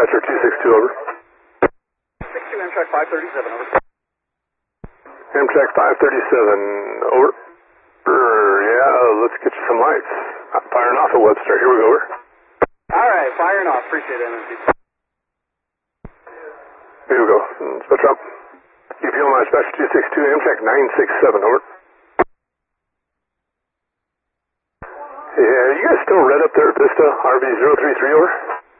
Dispatcher 262, over. 62 Amtrak 537, over. Amtrak 537, over. Yeah, let's get you some lights. Firing off at Webster. Here we go, over. Alright, firing off. Appreciate it, MMC. Here we go. Dispatcher up. EPO my Dispatcher 262, Amtrak 967, over. Yeah, you guys still red up there at Vista, RV033, over?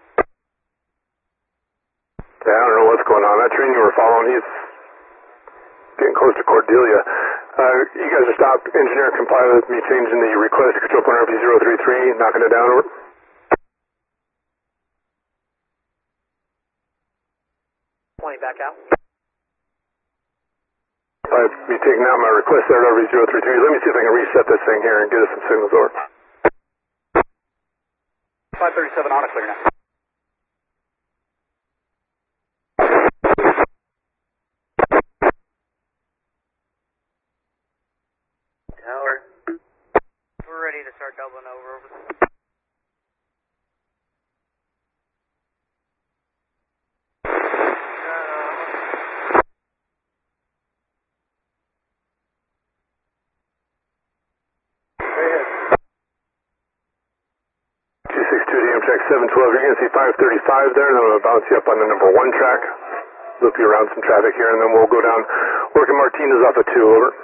Yeah, I don't know what's going on. That train you were following, he's getting close to Cordelia. You guys are stopped. Engineer comply with me changing the request to control point RV033, knocking it down, over. Pointing back out. I'd be taking out my request there at RV033. Let me see if I can reset this thing here and get us some signals, over. 537 on a clear now. Tower. We're ready to start doubling over. Amtrak 712, you're going to see 535 there, and then I'm going to bounce you up on the number 1 track, loop you around some traffic here, and then we'll go down, working Martinez off of 2, over.